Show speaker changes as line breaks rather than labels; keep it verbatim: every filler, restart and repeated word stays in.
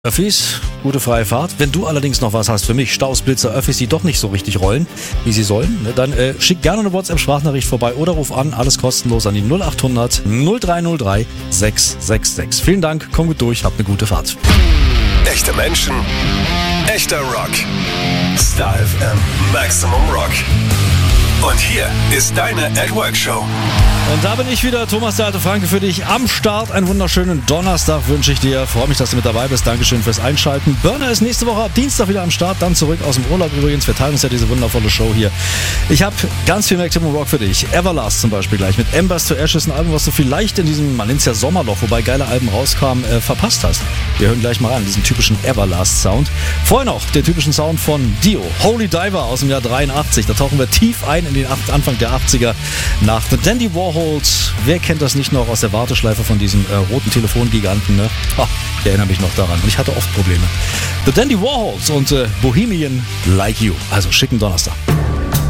Öffis, gute freie Fahrt. Wenn du allerdings noch was hast für mich, Staus, Blitzer, Öffis, die doch nicht so richtig rollen, wie sie sollen, ne, dann äh, schick gerne eine WhatsApp-Sprachnachricht vorbei oder ruf an, alles kostenlos an die null acht hundert null drei null drei sechs sechs sechs. Vielen Dank, komm gut durch, habt eine gute Fahrt.
Echte Menschen, echter Rock. Star F M Maximum Rock. Und hier ist deine At Work Show.
Und da bin ich wieder, Thomas der alte Franke, für dich am Start. Einen wunderschönen Donnerstag wünsche ich dir. Freue mich, dass du mit dabei bist. Dankeschön fürs Einschalten. Burner ist nächste Woche ab Dienstag wieder am Start, dann zurück aus dem Urlaub übrigens. Wir teilen uns ja diese wundervolle Show hier. Ich habe ganz viel Maximum Rock für dich. Everlast zum Beispiel gleich mit Embers to Ashes, ein Album, was du vielleicht in diesem, man nennt es ja Sommerloch, wobei geile Alben rauskamen, äh, verpasst hast. Wir hören gleich mal an, diesen typischen Everlast-Sound. Vorher noch den typischen Sound von Dio, Holy Diver aus dem Jahr dreiundachtzig. Da tauchen wir tief ein in den Anfang der achtziger nach The Dandy Warhols. Wer kennt das nicht noch aus der Warteschleife von diesem äh, roten Telefongiganten? Ne? Oh, ich erinnere mich noch daran. Und ich hatte oft Probleme. The Dandy Warhols und äh, Bohemian Like You. Also schicken Donnerstag.